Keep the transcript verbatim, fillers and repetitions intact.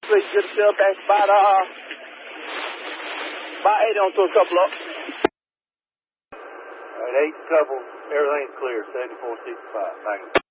switch to the field back about, uh, about eight on to a couple up. All right, eight couple, everything's clear, seventy-four sixty-five. Thank you.